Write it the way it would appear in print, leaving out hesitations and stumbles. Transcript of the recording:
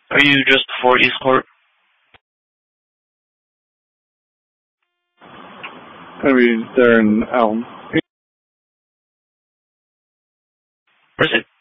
Are you just before East Court? Gonna be there in Elm. Where's it?